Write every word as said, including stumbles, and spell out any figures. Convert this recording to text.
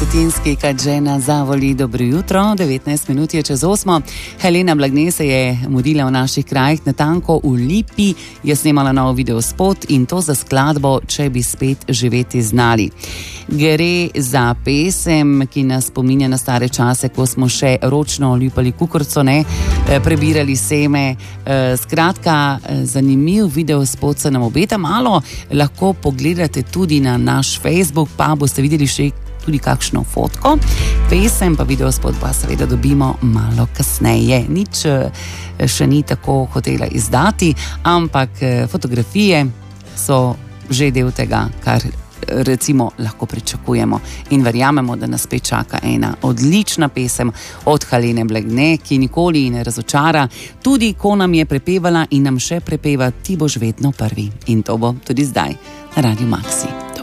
Cetinski, kad žena zavoli. Dobro jutro, devetnajst minut je čez osmo. Helena Blagne se je mudila v naših krajih, natanko v Lipi je snemala nov videospot in to za skladbo Če bi spet živeti znali. Gre za pesem, ki nas spominja na stare čase, ko smo še ročno ljupali kukurco, ne, prebirali seme. Skratka, zanimiv videospot se nam obeta, malo lahko pogledate tudi na naš Facebook, pa boste videli še tudi kakšno fotko. Pesem pa videospot pa seveda dobimo malo kasneje. Nič še ni tako hotela izdati, ampak fotografije so že del tega, kar recimo lahko pričakujemo in verjamemo, da nas spet čaka ena odlična pesem od Helene Blagne, ki nikoli ne razočara, tudi ko nam je prepevala in nam še prepeva Ti boš vedno prvi. In to bo tudi zdaj na Radiu Maxi.